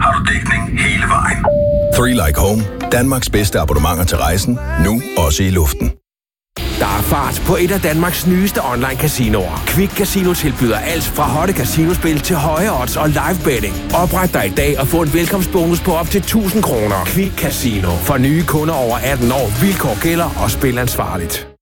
har du dækning hele vejen. 3 Like Home. Danmarks bedste abonnementer til rejsen. Nu også i luften. Der er fart på et af Danmarks nyeste online casinoer. Quick Casino tilbyder alt fra hotte casinospil til høje odds og live betting. Opret dig i dag og få en velkomstbonus på op til 1000 kroner. Quick Casino. For nye kunder over 18 år. Vilkår gælder og spil ansvarligt.